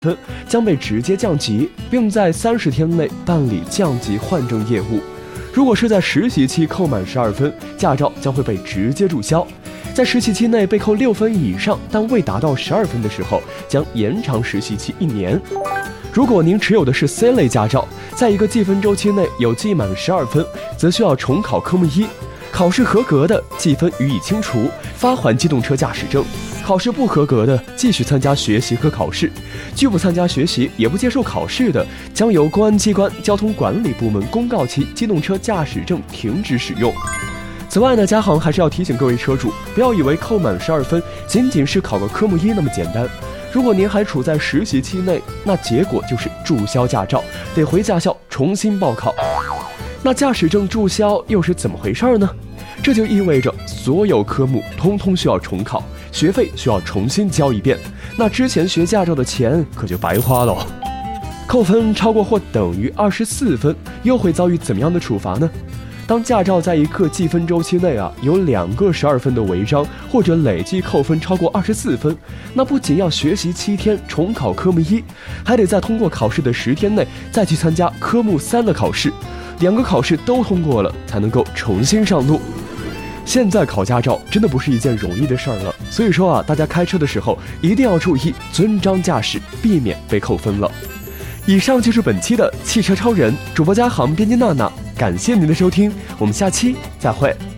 分将被直接降级，并在30天内办理降级换证业务。如果是在实习期扣满12分，驾照将会被直接注销。在实习期内被扣6分以上，但未达到12分的时候，将延长实习期1年。如果您持有的是 C 类驾照，在一个计分周期内有记满12分，则需要重考科目1。考试合格的，记分予以清除，发还机动车驾驶证；考试不合格的，继续参加学习和考试；拒不参加学习也不接受考试的，将由公安机关交通管理部门公告其机动车驾驶证停止使用。此外呢，嘉航还是要提醒各位车主，不要以为扣满12分仅仅是考个科目1那么简单。如果您还处在实习期内，那结果就是注销驾照，得回驾校重新报考。那驾驶证注销又是怎么回事呢？这就意味着所有科目通通需要重考，学费需要重新交一遍，那之前学驾照的钱可就白花了。扣分超过或等于24分，又会遭遇怎么样的处罚呢？当驾照在一个计分周期内有2个12分的违章，或者累计扣分超过24分，那不仅要学习7天重考科目1，还得在通过考试的10天内再去参加科目3的考试，2个考试都通过了才能够重新上路。现在考驾照真的不是一件容易的事儿了，所以说大家开车的时候一定要注意遵章驾驶，避免被扣分了。以上就是本期的汽车超人，主播嘉航，编辑娜娜，感谢您的收听，我们下期再会。